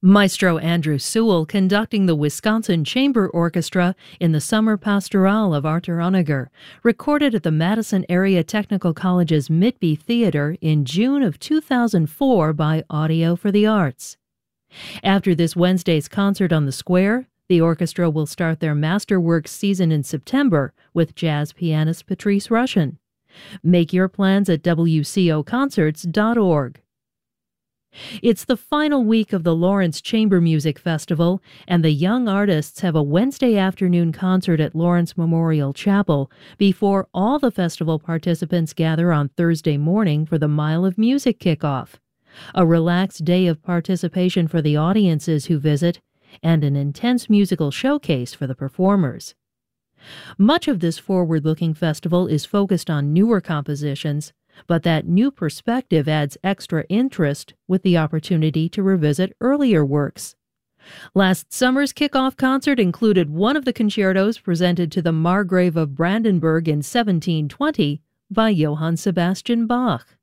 Maestro Andrew Sewell conducting the Wisconsin Chamber Orchestra in the Summer Pastoral of Arthur Honegger, recorded at the Madison Area Technical College's Mitby Theater in June of 2004 by Audio for the Arts. After this Wednesday's concert on the Square, the orchestra will start their Masterworks season in September with jazz pianist Patrice Rushen. Make your plans at wcoconcerts.org. It's the final week of the Lawrence Chamber Music Festival, and the young artists have a Wednesday afternoon concert at Lawrence Memorial Chapel before all the festival participants gather on Thursday morning for the Mile of Music kickoff. A relaxed day of participation for the audiences who visit, and an intense musical showcase for the performers. Much of this forward-looking festival is focused on newer compositions, but that new perspective adds extra interest with the opportunity to revisit earlier works. Last summer's kickoff concert included one of the concertos presented to the Margrave of Brandenburg in 1720 by Johann Sebastian Bach.